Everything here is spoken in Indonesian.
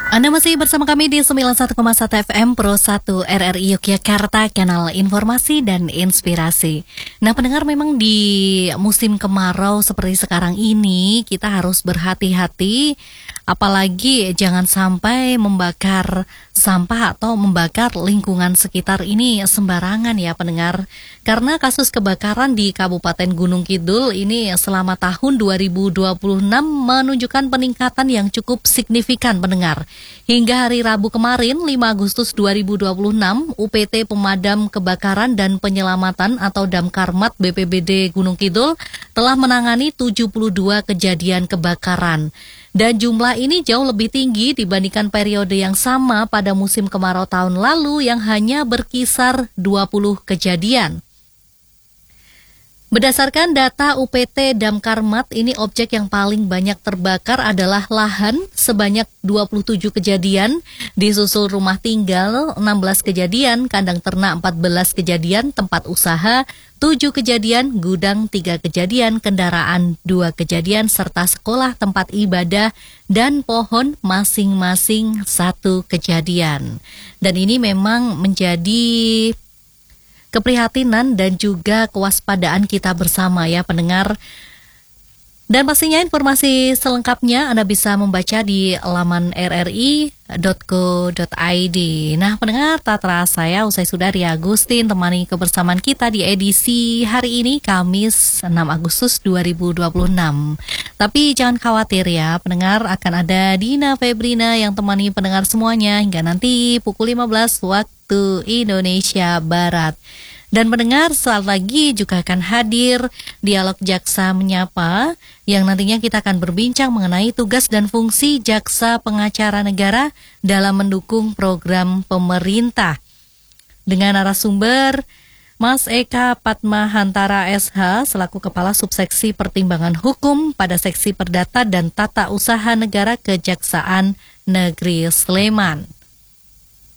Anda masih bersama kami di 91,1 FM Pro 1 RRI Yogyakarta, kanal informasi dan inspirasi. Nah, pendengar, memang di musim kemarau seperti sekarang ini kita harus berhati-hati, apalagi jangan sampai membakar sampah atau membakar lingkungan sekitar ini sembarangan ya pendengar. Karena kasus kebakaran di Kabupaten Gunung Kidul ini selama tahun 2026 menunjukkan peningkatan yang cukup signifikan pendengar. Hingga hari Rabu kemarin, 5 Agustus 2026, UPT Pemadam Kebakaran dan Penyelamatan atau Damkarmat BPBD Gunung Kidul telah menangani 72 kejadian kebakaran. Dan jumlah ini jauh lebih tinggi dibandingkan periode yang sama pada musim kemarau tahun lalu yang hanya berkisar 20 kejadian. Berdasarkan data UPT Damkarmat, ini objek yang paling banyak terbakar adalah lahan sebanyak 27 kejadian, disusul rumah tinggal 16 kejadian, kandang ternak 14 kejadian, tempat usaha 7 kejadian, gudang 3 kejadian, kendaraan 2 kejadian, serta sekolah tempat ibadah dan pohon masing-masing 1 kejadian. Dan ini memang menjadi keprihatinan dan juga kewaspadaan kita bersama ya pendengar. Dan pastinya informasi selengkapnya Anda bisa membaca di laman rri.co.id. Nah pendengar, tak terasa ya usai sudah Ria Agustin temani kebersamaan kita di edisi hari ini Kamis 6 Agustus 2026. Tapi jangan khawatir ya pendengar, akan ada Dina Febrina yang temani pendengar semuanya hingga nanti pukul 15 waktu Indonesia Barat. Dan pendengar, saat lagi juga akan hadir Dialog Jaksa Menyapa yang nantinya kita akan berbincang mengenai tugas dan fungsi Jaksa Pengacara Negara dalam mendukung program pemerintah. Dengan narasumber Mas Eka Padmahantara SH selaku Kepala Subseksi Pertimbangan Hukum pada Seksi Perdata dan Tata Usaha Negara Kejaksaan Negeri Sleman.